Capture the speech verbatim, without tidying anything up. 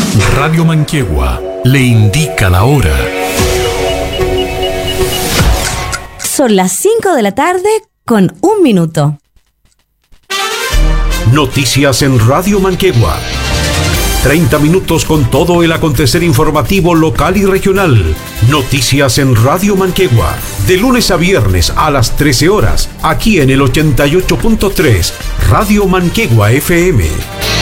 Radio Manquehue le indica la hora. Son las cinco de la tarde con un minuto. Noticias en Radio Manquehue. treinta minutos con todo el acontecer informativo local y regional. Noticias en Radio Manquehue. De lunes a viernes a las trece horas, aquí en el ochenta y ocho punto tres, Radio Manquehue F M.